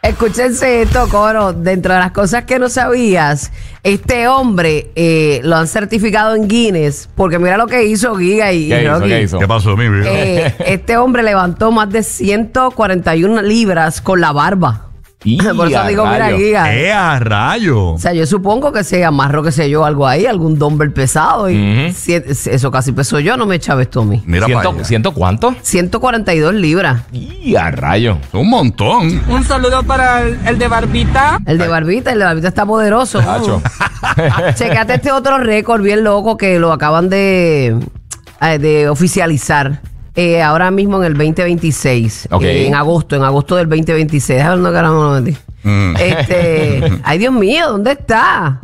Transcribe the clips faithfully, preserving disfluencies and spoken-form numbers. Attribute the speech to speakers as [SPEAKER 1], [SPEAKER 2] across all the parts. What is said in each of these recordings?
[SPEAKER 1] Escúchense esto, coro. Dentro de las cosas que no sabías, este hombre eh, lo han certificado en Guinness. Porque mira lo que hizo Giga y,
[SPEAKER 2] ¿Qué
[SPEAKER 1] y
[SPEAKER 2] hizo,
[SPEAKER 1] Rocky.
[SPEAKER 2] ¿Qué hizo?
[SPEAKER 3] ¿Qué pasó, mi vida?
[SPEAKER 1] Eh, este hombre levantó más de ciento cuarenta y una libras con la barba.
[SPEAKER 2] Y
[SPEAKER 1] Por eso
[SPEAKER 2] a
[SPEAKER 1] digo, mira,
[SPEAKER 2] rayo.
[SPEAKER 1] Giga.
[SPEAKER 3] ¡Eh, a rayo!
[SPEAKER 1] O sea, yo supongo que se amarró, qué sé yo, algo ahí, algún dumbbell pesado. Y
[SPEAKER 2] Ujú.
[SPEAKER 1] si- eso casi peso yo, no me echa esto a mí.
[SPEAKER 3] Mira para
[SPEAKER 2] ¿Ciento,
[SPEAKER 3] allá.
[SPEAKER 2] ¿Ciento cuánto?
[SPEAKER 1] ciento cuarenta y dos libras.
[SPEAKER 2] Y a rayo.
[SPEAKER 3] Un montón.
[SPEAKER 4] Un saludo para el, el de Barbita.
[SPEAKER 1] El de barbita, el de barbita está poderoso.
[SPEAKER 2] Tacho.
[SPEAKER 1] Checate este otro récord bien loco que lo acaban de, eh, de oficializar. Eh, ahora mismo en el veinte veintiséis.
[SPEAKER 2] Ok.
[SPEAKER 1] Eh, en agosto, en agosto del veinte veintiséis. Déjame ver dónde carajo lo metí.
[SPEAKER 3] Mm.
[SPEAKER 1] Este, ay, Dios mío, ¿dónde está?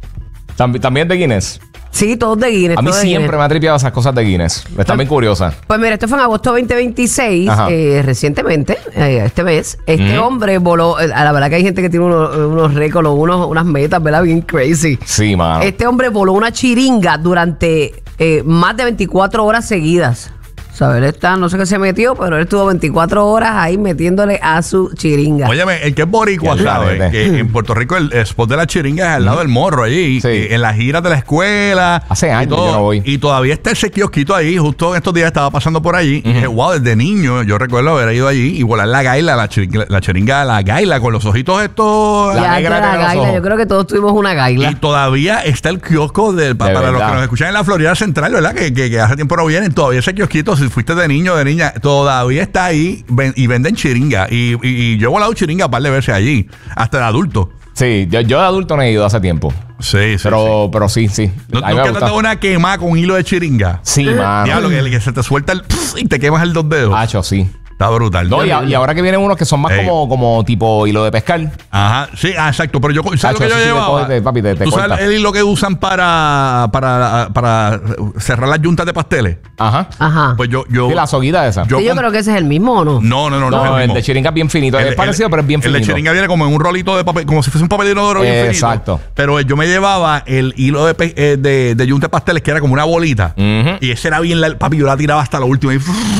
[SPEAKER 2] Tambi- También de Guinness.
[SPEAKER 1] Sí, todos de Guinness.
[SPEAKER 2] A mí
[SPEAKER 1] todos de
[SPEAKER 2] siempre
[SPEAKER 1] Guinness.
[SPEAKER 2] me ha tripeado esas cosas de Guinness. Están bien curiosas.
[SPEAKER 1] Pues mira, esto fue en agosto veinte veintiséis,
[SPEAKER 2] Ajá.
[SPEAKER 1] eh, recientemente, eh, este mes. Este
[SPEAKER 2] Ujú.
[SPEAKER 1] hombre voló, eh, a la verdad que hay gente que tiene unos, unos récords, unos, unas metas, ¿verdad? Bien crazy.
[SPEAKER 2] Sí, mano.
[SPEAKER 1] Este hombre voló una chiringa durante eh, más de veinticuatro horas seguidas. O sea, él está, no sé qué se metió, pero él estuvo veinticuatro horas ahí metiéndole a su chiringa.
[SPEAKER 3] Óyeme, el que es boricua
[SPEAKER 2] Ya,
[SPEAKER 3] sabe
[SPEAKER 2] ya, ya.
[SPEAKER 3] que en Puerto Rico el spot de la chiringa es al lado del morro allí,
[SPEAKER 2] Sí.
[SPEAKER 3] eh, en las giras de la escuela.
[SPEAKER 2] Hace
[SPEAKER 3] y
[SPEAKER 2] años
[SPEAKER 3] todo.
[SPEAKER 2] yo no voy.
[SPEAKER 3] Y todavía está ese kiosquito ahí. Justo en estos días estaba pasando por allí. Y dije, wow, desde niño yo recuerdo haber ido allí y volar la gaila, la chiringa, la chiringa, la gaila con los ojitos estos.
[SPEAKER 2] La
[SPEAKER 1] Ya
[SPEAKER 2] negra
[SPEAKER 1] de la
[SPEAKER 2] de los
[SPEAKER 1] gaila,
[SPEAKER 2] ojos.
[SPEAKER 1] yo creo que todos tuvimos una gaila.
[SPEAKER 3] Y todavía está el kiosco de, pa-
[SPEAKER 2] De
[SPEAKER 3] para los
[SPEAKER 2] verdad.
[SPEAKER 3] que nos escuchan en la Florida Central, ¿verdad? Que, que, que hace tiempo no vienen. Todavía ese kiosquito, si fuiste de niño o de niña, todavía está ahí ven- y venden chiringa. Y, y, y yo he volado chiringa un par de veces allí, hasta de adulto.
[SPEAKER 2] Sí, yo, yo de adulto no he ido hace tiempo.
[SPEAKER 3] Sí, sí.
[SPEAKER 2] Pero, pero sí, sí.
[SPEAKER 3] ¿No,
[SPEAKER 2] A mí me
[SPEAKER 3] ¿Nunca te
[SPEAKER 2] gusta.
[SPEAKER 3] has dado una quemada con hilo de chiringa?
[SPEAKER 2] Sí, mano.
[SPEAKER 3] Diablo, que, que se te suelta el pss y te quemas el dos dedos.
[SPEAKER 2] Hacho, sí.
[SPEAKER 3] Está brutal.
[SPEAKER 2] No, y, a- y ahora que vienen unos que son más
[SPEAKER 3] Ey.
[SPEAKER 2] como, como tipo hilo de pescar.
[SPEAKER 3] Ajá, sí, ah, exacto. Pero yo, ¿sabes
[SPEAKER 2] Tacho,
[SPEAKER 3] lo que yo
[SPEAKER 2] eso sí te
[SPEAKER 3] llevaba?
[SPEAKER 2] coge, te- papi, te- te
[SPEAKER 3] ¿Tú sabes
[SPEAKER 2] corta.
[SPEAKER 3] el hilo que usan para, para, para cerrar las yuntas de pasteles?
[SPEAKER 2] Ajá.
[SPEAKER 1] Ajá.
[SPEAKER 3] Pues yo... yo
[SPEAKER 2] Sí, la soguita esa.
[SPEAKER 3] yo
[SPEAKER 1] Sí, yo
[SPEAKER 3] com-
[SPEAKER 1] creo que ese es el mismo, ¿o no?
[SPEAKER 3] No, no, no, no,
[SPEAKER 2] No,
[SPEAKER 3] es el
[SPEAKER 2] el
[SPEAKER 3] mismo.
[SPEAKER 2] de chiringa es bien finito.
[SPEAKER 3] El-
[SPEAKER 2] es parecido,
[SPEAKER 3] el-
[SPEAKER 2] pero es bien
[SPEAKER 3] El
[SPEAKER 2] finito.
[SPEAKER 3] de chiringa viene como en un rolito de papel, como si fuese un papel de inodoro bien finito.
[SPEAKER 2] Exacto.
[SPEAKER 3] Pero yo me llevaba el hilo de, pe- eh, de, de yunta de pasteles que era como una bolita.
[SPEAKER 2] Ujú.
[SPEAKER 3] Y ese era bien... la- Papi, yo la tiraba hasta lo último. Y,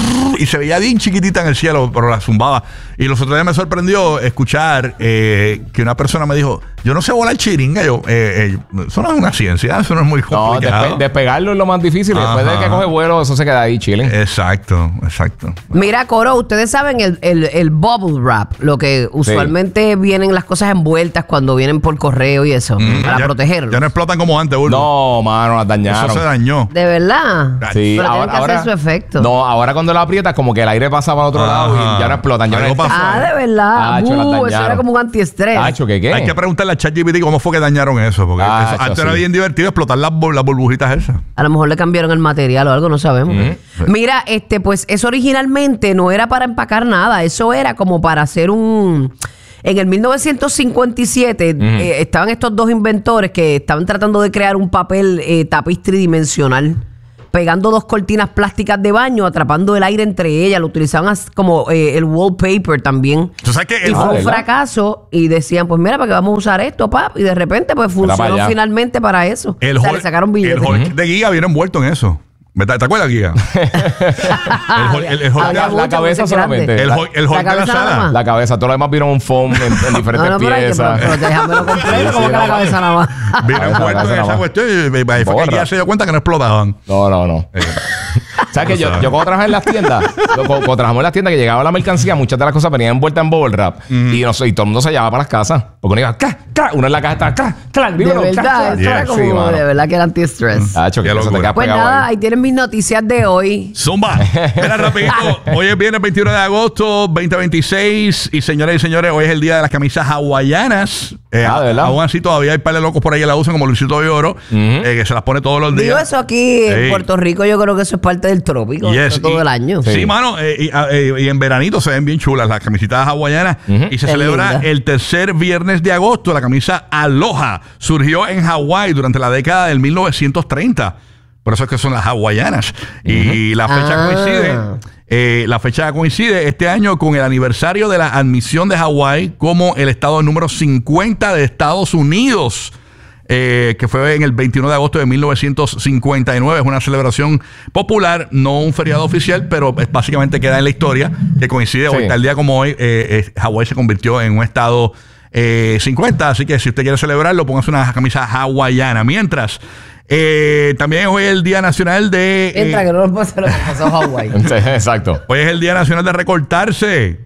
[SPEAKER 3] y se veía bien chiquitita en el cielo, pero la zumbaba. Y los otros días me sorprendió escuchar eh, que una persona me dijo, yo no sé volar chiringa. Yo, eh, eh, eso no es una ciencia, eso no es muy
[SPEAKER 2] No,
[SPEAKER 3] complicado.
[SPEAKER 2] despe- despegarlo es lo más difícil. Después de
[SPEAKER 3] Ajá.
[SPEAKER 2] que coge vuelo, eso se queda ahí chilling.
[SPEAKER 3] Exacto, exacto.
[SPEAKER 1] Mira, Coro, ustedes saben el, el, el bubble wrap, lo que usualmente vienen las cosas envueltas cuando vienen por correo y eso, para
[SPEAKER 3] Ya-
[SPEAKER 1] protegerlo.
[SPEAKER 3] Ya no explotan como antes, Burbu.
[SPEAKER 2] No, mano, las dañaron.
[SPEAKER 3] Eso se dañó.
[SPEAKER 1] De verdad.
[SPEAKER 2] Sí,
[SPEAKER 1] Pero
[SPEAKER 2] ahora,
[SPEAKER 1] tienen que
[SPEAKER 2] ahora-
[SPEAKER 1] hacer su efecto.
[SPEAKER 2] No, ahora cuando lo aprietas, como que el aire pasa para otro
[SPEAKER 3] Ajá.
[SPEAKER 2] lado y ya no explotan. Ya no
[SPEAKER 3] Algo pasó.
[SPEAKER 1] Ah, de verdad.
[SPEAKER 2] Tacho, las
[SPEAKER 1] Uh, eso
[SPEAKER 2] dañaron.
[SPEAKER 1] era como un antiestrés.
[SPEAKER 2] Tacho, ¿qué qué?
[SPEAKER 3] Hay que preguntarle a ChatGPT cómo fue que dañaron eso. Porque
[SPEAKER 2] Ah,
[SPEAKER 3] eso-
[SPEAKER 2] eso
[SPEAKER 3] antes
[SPEAKER 2] sí.
[SPEAKER 3] era bien divertido explotar las, bur- las burbujitas esas.
[SPEAKER 1] A lo mejor le cambiaron el material o algo, no sabemos. Mira, este, pues eso originalmente no era para empacar nada. Eso era como para hacer un... En el mil novecientos cincuenta y siete eh, estaban estos dos inventores que estaban tratando de crear un papel eh, tapiz tridimensional, pegando dos cortinas plásticas de baño, atrapando el aire entre ellas. Lo utilizaban as- como eh, el wallpaper también.
[SPEAKER 3] ¿Tú sabes que
[SPEAKER 1] Y
[SPEAKER 3] el,
[SPEAKER 1] fue un
[SPEAKER 2] ¿verdad?
[SPEAKER 1] fracaso y decían, pues mira, ¿para qué vamos a usar esto, pap? Y de repente, pues
[SPEAKER 2] para
[SPEAKER 1] funcionó
[SPEAKER 2] allá.
[SPEAKER 1] finalmente para eso.
[SPEAKER 3] el,
[SPEAKER 1] o sea,
[SPEAKER 3] Hulk-
[SPEAKER 1] le sacaron billetes.
[SPEAKER 3] el Hulk de Giga viene envuelto en eso? ¿Te, ¿Te acuerdas, Giga? el Hulk, el, el Hulk-
[SPEAKER 1] Había
[SPEAKER 2] la, la
[SPEAKER 1] mucho,
[SPEAKER 2] cabeza
[SPEAKER 1] mucho grande.
[SPEAKER 2] solamente.
[SPEAKER 3] el
[SPEAKER 2] la,
[SPEAKER 3] Hulk- el Hulk
[SPEAKER 1] La
[SPEAKER 3] de la
[SPEAKER 1] cabeza nada
[SPEAKER 3] sala.
[SPEAKER 1] más.
[SPEAKER 2] la cabeza. Todo lo demás vieron un foam en, en diferentes
[SPEAKER 1] No, no, pero, hay que, pero,
[SPEAKER 2] piezas.
[SPEAKER 1] pero déjamelo completo, como
[SPEAKER 2] Sí,
[SPEAKER 1] que la
[SPEAKER 2] no.
[SPEAKER 1] cabeza nada más.
[SPEAKER 3] Viene
[SPEAKER 2] Cabeza,
[SPEAKER 3] envuelto
[SPEAKER 2] cabeza
[SPEAKER 3] en
[SPEAKER 2] nada
[SPEAKER 3] esa
[SPEAKER 2] más.
[SPEAKER 3] cuestión y ahí fue que
[SPEAKER 2] Borra.
[SPEAKER 3] Giga se dio cuenta que no explotaban.
[SPEAKER 2] No, no, no.
[SPEAKER 3] Eh,
[SPEAKER 2] ¿Sabes que yo,
[SPEAKER 3] sabes.
[SPEAKER 2] yo cuando trabajaba en las tiendas, yo, cuando, cuando trabajamos en las tiendas que llegaba la mercancía, muchas de las cosas venían envueltas en bubble wrap y, no sé, y todo el mundo se llevaba para las casas. Porque uno iba, ¡crac, crac! Uno en la caja estaba, ¡crac, crac!
[SPEAKER 1] De
[SPEAKER 2] dímelo,
[SPEAKER 1] verdad,
[SPEAKER 2] crac,
[SPEAKER 1] esto
[SPEAKER 2] crac.
[SPEAKER 1] era como
[SPEAKER 2] Sí, mano.
[SPEAKER 1] de verdad que era anti-stress.
[SPEAKER 2] Tacho, que
[SPEAKER 3] Qué
[SPEAKER 2] eso te
[SPEAKER 3] locura.
[SPEAKER 2] queda
[SPEAKER 1] Pues
[SPEAKER 2] pegado
[SPEAKER 1] nada,
[SPEAKER 2] ahí.
[SPEAKER 1] ahí tienen mis noticias de hoy.
[SPEAKER 3] Zumba. Mira, rapidito. Hoy es viernes veintiuno de agosto, veinte veintiséis. Y señoras y señores, hoy es el día de las camisas hawaianas. Eh,
[SPEAKER 2] Ah, ¿de verdad?
[SPEAKER 3] Aún así, todavía hay par de locos por ahí que la usan, como Luisito Vigoro, eh, que se las pone todos los días.
[SPEAKER 1] Digo eso aquí en
[SPEAKER 3] Sí.
[SPEAKER 1] Puerto Rico, yo creo que eso es parte del trópico,
[SPEAKER 3] Yes,
[SPEAKER 1] eso todo
[SPEAKER 3] y-
[SPEAKER 1] el año.
[SPEAKER 3] Sí,
[SPEAKER 2] Sí.
[SPEAKER 3] mano. eh, y, ah, eh, y en veranito se ven bien chulas las camisitas hawaianas. Y se
[SPEAKER 1] Qué
[SPEAKER 3] celebra
[SPEAKER 1] linda.
[SPEAKER 3] el tercer viernes de agosto. La camisa Aloha surgió en Hawái durante la década del mil novecientos treinta. Por eso es que son las hawaianas. Y la fecha
[SPEAKER 1] Ah.
[SPEAKER 3] coincide. eh, la fecha coincide este año con el aniversario de la admisión de Hawái como el estado número cincuenta de Estados Unidos. eh, que fue en el veintiuno de agosto de mil novecientos cincuenta y nueve. Es una celebración popular, no un feriado oficial, pero es, básicamente queda en la historia, que coincide
[SPEAKER 2] Sí.
[SPEAKER 3] hoy, tal día como hoy, eh, eh, Hawái se convirtió en un estado eh, cincuenta, así que si usted quiere celebrarlo, póngase una camisa hawaiana. Mientras, eh, también hoy es el Día Nacional de... eh,
[SPEAKER 1] Entra, que no lo pasa lo que pasó a Hawái.
[SPEAKER 2] Exacto.
[SPEAKER 3] hoy es el Día Nacional de recortarse.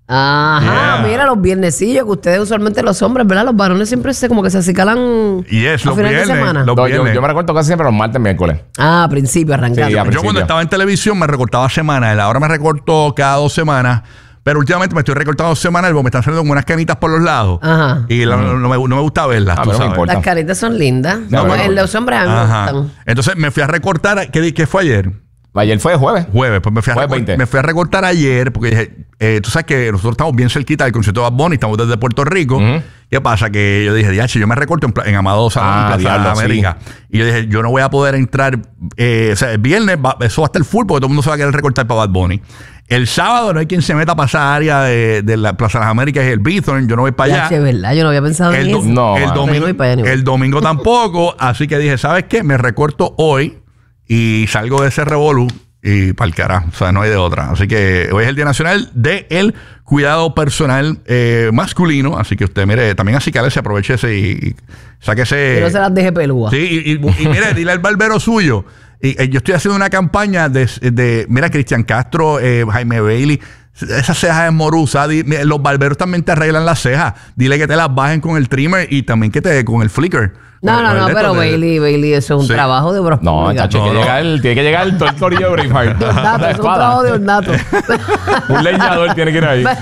[SPEAKER 1] Ajá,
[SPEAKER 3] Yeah.
[SPEAKER 1] mira, los viernesillos que ustedes usualmente los hombres, ¿verdad? Los varones siempre se como que se acicalan
[SPEAKER 3] Y es
[SPEAKER 1] a
[SPEAKER 3] los
[SPEAKER 1] final de
[SPEAKER 3] viernes,
[SPEAKER 1] semana.
[SPEAKER 3] los
[SPEAKER 2] No, yo,
[SPEAKER 3] viernes.
[SPEAKER 2] yo me recuerdo casi siempre los martes, miércoles.
[SPEAKER 1] Ah, a principio, arrancando.
[SPEAKER 2] Sí, a
[SPEAKER 3] Yo
[SPEAKER 2] principio.
[SPEAKER 3] cuando estaba en televisión me recortaba semanal. Ahora me recorto cada dos semanas. Pero últimamente me estoy recortando semanal porque me están saliendo como unas canitas por los lados.
[SPEAKER 1] Ajá.
[SPEAKER 3] Y la- no, me, no me gusta verlas,
[SPEAKER 2] Ah,
[SPEAKER 3] tú
[SPEAKER 2] pero no
[SPEAKER 3] sabes.
[SPEAKER 2] importa.
[SPEAKER 1] Las caritas son lindas.
[SPEAKER 2] No,
[SPEAKER 1] Como
[SPEAKER 2] bueno.
[SPEAKER 1] el de los hombres a mí me
[SPEAKER 3] Ajá.
[SPEAKER 1] gustan.
[SPEAKER 3] Entonces me fui a recortar. ¿Qué, di- qué fue ayer?
[SPEAKER 2] Ayer fue jueves.
[SPEAKER 3] Jueves. Pues me fui a,
[SPEAKER 2] Jueves
[SPEAKER 3] recor-
[SPEAKER 2] veinte.
[SPEAKER 3] me fui a recortar ayer porque dije, eh, tú sabes que nosotros estamos bien cerquita del concierto de Bad Bunny, estamos desde Puerto Rico.
[SPEAKER 2] Ujú.
[SPEAKER 3] ¿Qué pasa? Que yo dije, diache, yo me recorto en, pla- en Amado Salón,
[SPEAKER 2] Ah,
[SPEAKER 3] en Plaza
[SPEAKER 2] diablo,
[SPEAKER 3] América. Y yo dije, yo no voy a poder entrar, eh, o sea, el viernes va- eso va a estar full porque todo el mundo se va a querer recortar para Bad Bunny. El sábado no hay quien se meta para esa área de, de la Plaza de las Américas, es el Bithorn, yo no voy para
[SPEAKER 1] Ya,
[SPEAKER 3] allá.
[SPEAKER 1] che, ¿verdad? Yo no había pensado en
[SPEAKER 3] El, do-
[SPEAKER 1] eso.
[SPEAKER 2] No,
[SPEAKER 3] el
[SPEAKER 2] mano.
[SPEAKER 3] domingo,
[SPEAKER 1] Yo no voy para allá ni voy.
[SPEAKER 3] el domingo tampoco, así que dije, ¿sabes qué? Me recorto hoy y salgo de ese revolú y para el carajo, o sea, no hay de otra. Así que hoy es el Día Nacional del Cuidado Personal eh, Masculino, así que usted, mire, también así que se aproveche ese y, y sáquese...
[SPEAKER 1] Que no se las deje pelúas.
[SPEAKER 3] Sí, y, y- y mire, dile al barbero suyo. Y, eh, yo estoy haciendo una campaña de, de mira, Cristian Castro, eh, Jaime Bailey, esas cejas en Morusa, di- mira, los barberos también te arreglan las cejas. Dile que te las bajen con el trimmer y también que te con el flicker.
[SPEAKER 1] No,
[SPEAKER 3] Con-
[SPEAKER 1] no,
[SPEAKER 3] con
[SPEAKER 1] no,
[SPEAKER 3] el de
[SPEAKER 1] pero
[SPEAKER 3] esto de-
[SPEAKER 1] Bailey, Bailey, eso es un
[SPEAKER 3] Sí.
[SPEAKER 1] trabajo de bros.
[SPEAKER 2] No, chacho,
[SPEAKER 3] No,
[SPEAKER 2] tiene,
[SPEAKER 3] no.
[SPEAKER 2] Que llegar, tiene que llegar todo el corillo de Braveheart.
[SPEAKER 1] De ornato,
[SPEAKER 2] La
[SPEAKER 1] es un
[SPEAKER 2] espada.
[SPEAKER 1] trabajo de ornato.
[SPEAKER 2] Un leñador tiene que ir ahí.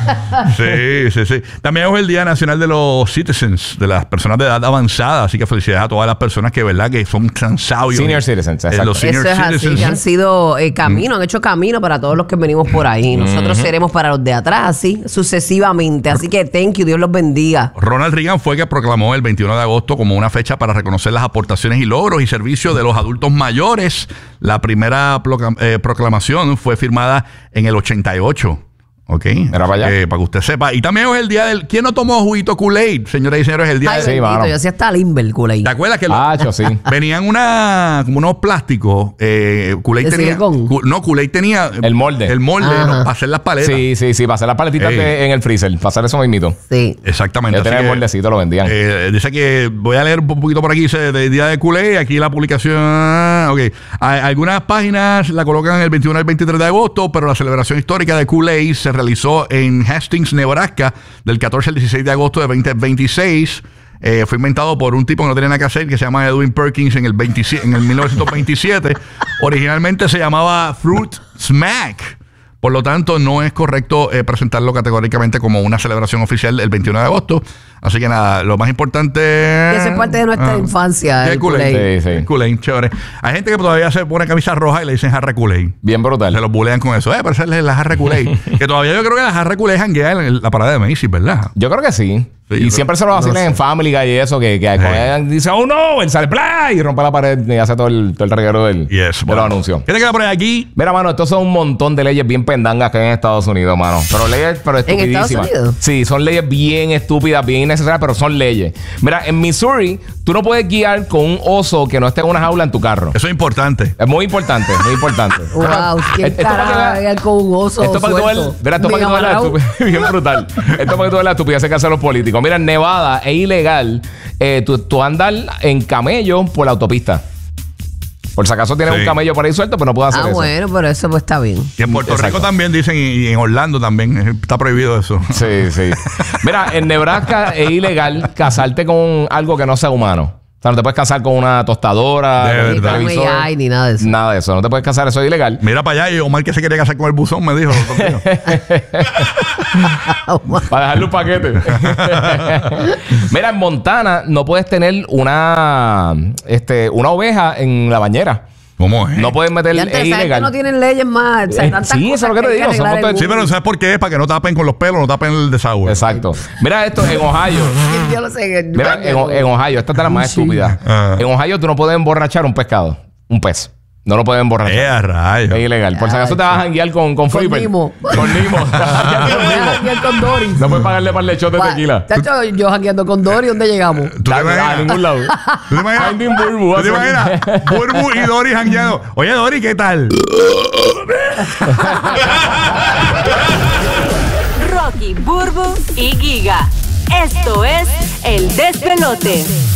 [SPEAKER 3] Sí, sí, sí. También es el Día Nacional de los Citizens, de las personas de edad avanzada. Así que felicidades a todas las personas que, ¿verdad? Que son tan sabios.
[SPEAKER 2] Senior citizens,
[SPEAKER 3] Eh,
[SPEAKER 2] exacto.
[SPEAKER 3] los senior
[SPEAKER 1] Eso es así,
[SPEAKER 3] citizens.
[SPEAKER 1] que han sido eh, camino, han hecho camino para todos los que venimos por ahí. Nosotros seremos para los de atrás, así sucesivamente. Así que thank you, Dios los bendiga.
[SPEAKER 3] Ronald Reagan fue que proclamó el veintiuno de agosto como una fecha para reconocer las aportaciones y logros y servicios de los adultos mayores. La primera proclam- eh, proclamación fue firmada en el ochenta y ocho. ¿Ok?
[SPEAKER 2] Era para allá.
[SPEAKER 3] Eh, para que usted sepa. Y también es el día del... ¿Quién no tomó juguito Kool-Aid? Señoras y señores, el día
[SPEAKER 1] Ay,
[SPEAKER 3] del...
[SPEAKER 2] sí,
[SPEAKER 1] bendito,
[SPEAKER 2] mano.
[SPEAKER 1] yo hacía hasta limber, Kool-Aid.
[SPEAKER 3] ¿Te acuerdas que lo-
[SPEAKER 2] Ah, cho, sí.
[SPEAKER 3] venían una, como unos plásticos? Eh, Kool-Aid
[SPEAKER 1] ¿De
[SPEAKER 3] tenía...
[SPEAKER 1] silicón?
[SPEAKER 3] Ku- no, Kool-Aid tenía... eh,
[SPEAKER 2] El molde.
[SPEAKER 3] El molde
[SPEAKER 1] Ajá.
[SPEAKER 3] ¿no? para hacer las paletas.
[SPEAKER 2] Sí, sí, sí. Para hacer las paletitas
[SPEAKER 3] Ey.
[SPEAKER 2] de- en el freezer. Para hacer eso mismito.
[SPEAKER 1] Sí.
[SPEAKER 3] Exactamente.
[SPEAKER 2] Ya tenía
[SPEAKER 3] Así
[SPEAKER 2] el
[SPEAKER 3] que,
[SPEAKER 2] moldecito, lo vendían.
[SPEAKER 3] eh, dice que voy a leer un poquito por aquí, dice de día de Kool-Aid, aquí la publicación, ok. A- algunas páginas la colocan el veintiuno al veintitrés de agosto, pero la celebración histórica de Kool-Aid se realizó en Hastings, Nebraska, del catorce al dieciséis de agosto de veinte veintiséis. Eh, fue inventado por un tipo que no tenía nada que hacer, que se llama Edwin Perkins en el, veintisiete en el mil novecientos veintisiete. Originalmente se llamaba Fruit Smack. Por lo tanto, no es correcto eh, presentarlo categóricamente como una celebración oficial el veintiuno de agosto. Así que nada, lo más importante...
[SPEAKER 1] Que eso es parte de nuestra infancia,
[SPEAKER 3] El
[SPEAKER 1] el
[SPEAKER 3] Kool-Aid.
[SPEAKER 1] Kool-Aid.
[SPEAKER 2] Sí, sí.
[SPEAKER 3] El Kool-Aid, chévere. Hay gente que todavía se pone camisa roja y le dicen jarra Kool-Aid.
[SPEAKER 2] Bien brutal.
[SPEAKER 3] Se los bulean con eso. Eh, pero esa es la jarra Kool-Aid. Que todavía yo creo que la jarra Kool-Aid janguea en la parada de Macy's, ¿verdad?
[SPEAKER 2] Yo creo que sí.
[SPEAKER 3] Sí,
[SPEAKER 2] y
[SPEAKER 3] yo
[SPEAKER 2] siempre
[SPEAKER 3] creo-
[SPEAKER 2] se lo
[SPEAKER 3] no
[SPEAKER 2] vacilan
[SPEAKER 3] sé.
[SPEAKER 2] en Family Guy y eso, que, que cuando alguien dice, oh no, él sale ¡plá! Y rompe la pared y hace todo el, todo el reguero del,
[SPEAKER 3] Yes,
[SPEAKER 2] de
[SPEAKER 3] bueno.
[SPEAKER 2] los anuncios.
[SPEAKER 3] ¿Qué te queda por ahí aquí?
[SPEAKER 2] Mira, mano, estos son un montón de leyes bien pendangas que hay en Estados Unidos, mano. Pero leyes, pero
[SPEAKER 1] ¿En Estados
[SPEAKER 2] estupidísimas.
[SPEAKER 1] Unidos?
[SPEAKER 2] Sí, son leyes bien estúpidas, bien innecesarias, pero son leyes. Mira, en Missouri, tú no puedes guiar con un oso que no esté en una jaula en tu carro.
[SPEAKER 3] Eso es importante.
[SPEAKER 2] Es muy importante, muy importante.
[SPEAKER 1] Wow, ¿quién
[SPEAKER 2] Esto para que
[SPEAKER 1] carajo
[SPEAKER 2] veas-
[SPEAKER 1] con un oso
[SPEAKER 2] Esto para que tú veas,
[SPEAKER 1] suelto?
[SPEAKER 2] mira, esto para que tú veas la
[SPEAKER 1] Mega
[SPEAKER 2] estupidez, bien brutal. Esto para que tú veas la estupidez que hacen los políticos. Mira, en Nevada es ilegal eh, tú, tú andar en camello por la autopista. Por si acaso tienes
[SPEAKER 3] Sí.
[SPEAKER 2] un camello por ahí suelto, pero no puedes hacer
[SPEAKER 1] Ah,
[SPEAKER 2] eso.
[SPEAKER 1] bueno, pero eso pues está bien.
[SPEAKER 3] Y en Puerto
[SPEAKER 2] Exacto.
[SPEAKER 3] Rico también dicen, y, y en Orlando también. eh, Está prohibido eso.
[SPEAKER 2] Sí, sí. Mira, en Nebraska es ilegal casarte con algo que no sea humano. O sea, no te puedes casar con una tostadora,
[SPEAKER 3] De
[SPEAKER 2] con un
[SPEAKER 1] Ni
[SPEAKER 3] verdad.
[SPEAKER 1] con
[SPEAKER 2] televisor.
[SPEAKER 1] A I ni nada de eso.
[SPEAKER 2] Nada de eso. No te puedes casar, eso es ilegal.
[SPEAKER 3] Mira para allá y Omar que se quería casar con el buzón me dijo.
[SPEAKER 2] Para dejarle un paquete. Mira, en Montana no puedes tener una, este, una oveja en la bañera.
[SPEAKER 3] ¿Cómo es?
[SPEAKER 2] No puedes meter,
[SPEAKER 1] Y
[SPEAKER 2] es
[SPEAKER 1] antes, esa gente
[SPEAKER 2] ilegal.
[SPEAKER 1] no tienen leyes más. O sea,
[SPEAKER 2] Eh,
[SPEAKER 1] tantas
[SPEAKER 2] sí, eso
[SPEAKER 1] cosas
[SPEAKER 2] es lo que te
[SPEAKER 1] hay
[SPEAKER 2] digo, son
[SPEAKER 1] arreglar en
[SPEAKER 2] montón de-
[SPEAKER 3] Sí, pero ¿sabes por qué? Es para que no tapen con los pelos, no tapen el desagüe.
[SPEAKER 2] Exacto. Mira esto en Ohio.
[SPEAKER 1] Yo lo sé. en el
[SPEAKER 2] Mira,
[SPEAKER 1] baño.
[SPEAKER 2] en, en Ohio, esta es de las más
[SPEAKER 1] Sí.
[SPEAKER 2] estúpidas.
[SPEAKER 3] Ah.
[SPEAKER 2] En Ohio tú no puedes emborrachar un pescado, un pez. No lo pueden borrar.
[SPEAKER 3] ¡Eh, a rayos!
[SPEAKER 2] Es ilegal. Por si acaso te vas a janguear con, con Flipper.
[SPEAKER 1] Nimo.
[SPEAKER 2] Con Nimo. Te vas a janguear con Nimo.
[SPEAKER 1] Janguear con Doris.
[SPEAKER 2] No puedes pagarle para el lechón de tequila.
[SPEAKER 1] Chacho, yo jangueando con Doris, ¿dónde llegamos?
[SPEAKER 3] ¿Tú te
[SPEAKER 2] A,
[SPEAKER 3] imaginas?
[SPEAKER 2] a ningún lado.
[SPEAKER 3] ¿Tú te imaginas?
[SPEAKER 2] Finding Burbu.
[SPEAKER 3] ¿Tú te imaginas? Burbu y Dory jangueando. Oye, Dory, ¿qué tal?
[SPEAKER 5] Rocky, Burbu y Giga. Esto es El Despelote.